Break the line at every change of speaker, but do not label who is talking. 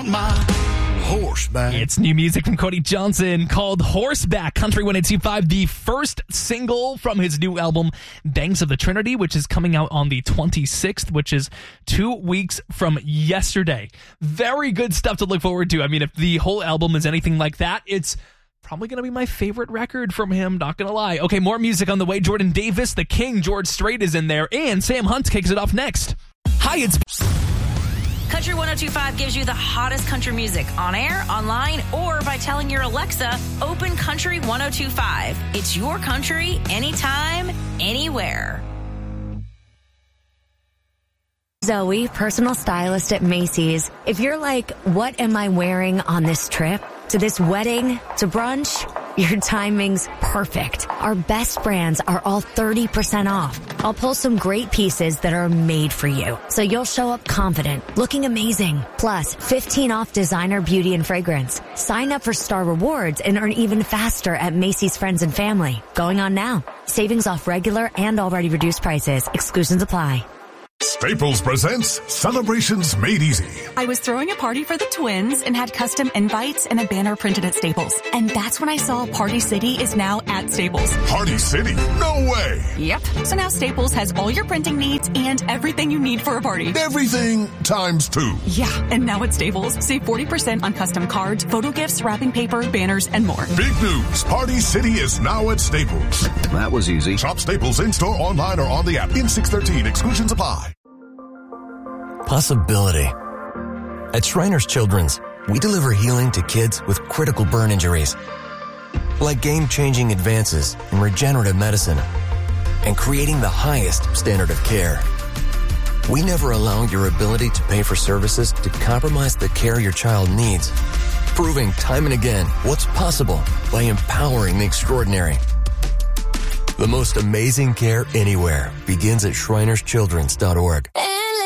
my horseback.
It's new music from Cody Johnson called Horseback. Country 102.5, the first single from his new album, Banks of the Trinity, which is coming out on the 26th, which is 2 weeks from yesterday. Very good stuff to look forward to. I mean, if the whole album is anything like that, it's probably going to be my favorite record from him, not going to lie. Okay, more music on the way. Jordan Davis, the King, George Strait is in there, and Sam Hunt kicks it off next. Hi, it's...
Country 102.5 gives you the hottest country music on air, online, or by telling your Alexa, open Country 102.5. It's your country, anytime, anywhere.
Zoe, personal stylist at Macy's. If you're like, what am I wearing on this trip? To this wedding? To brunch? Your timing's perfect. Our best brands are all 30% off. I'll pull some great pieces that are made for you, so you'll show up confident, looking amazing. Plus, 15 off designer, beauty, and fragrance. Sign up for Star Rewards and earn even faster at Macy's Friends and Family. Going on now. Savings off regular and already reduced prices. Exclusions apply.
Staples presents Celebrations Made Easy.
I was throwing a party for the twins and had custom invites and a banner printed at Staples. And that's when I saw Party City is now at Staples.
Party City? No way!
Yep. So now Staples has all your printing needs and everything you need for a party.
Everything times 2.
Yeah. And now at Staples, save 40% on custom cards, photo gifts, wrapping paper, banners, and more.
Big news. Party City is now at Staples.
That was easy.
Shop Staples in-store, online, or on the app. In 613. Exclusions apply.
Possibility. At Shriners Children's, we deliver healing to kids with critical burn injuries, like game-changing advances in regenerative medicine and creating the highest standard of care. We never allow your ability to pay for services to compromise the care your child needs, proving time and again what's possible by empowering the extraordinary. The most amazing care anywhere begins at shrinerschildrens.org.